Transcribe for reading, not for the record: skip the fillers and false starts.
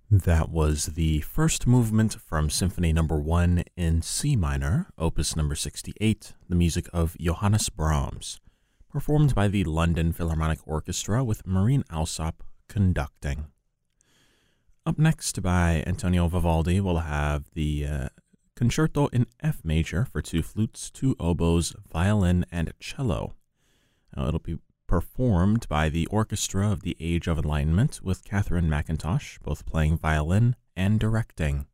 That was the first movement from Symphony Number 1 in C minor, Opus Number 68, the music of Johannes Brahms, performed by the London Philharmonic Orchestra with Maureen Alsop conducting. Up next by Antonio Vivaldi, we'll have the Concerto in F major for two flutes, two oboes, violin, and cello. Now, it'll be performed by the Orchestra of the Age of Enlightenment with Catherine McIntosh, both playing violin and directing.